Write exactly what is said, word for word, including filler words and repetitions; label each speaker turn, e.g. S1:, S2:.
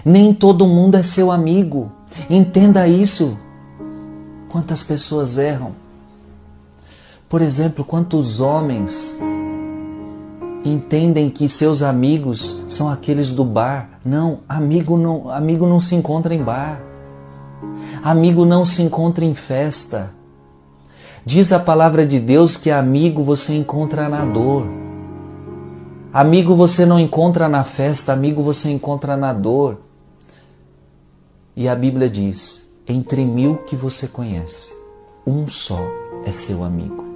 S1: Nem todo mundo é seu amigo. Entenda isso. Quantas pessoas erram. Por exemplo, quantos homens entendem que seus amigos são aqueles do bar. Não, amigo não, amigo não se encontra em bar. Amigo não se encontra em festa. Diz a palavra de Deus que amigo você encontra na dor. Amigo você não encontra na festa, amigo você encontra na dor. E a Bíblia diz, entre mil que você conhece, um só é seu amigo.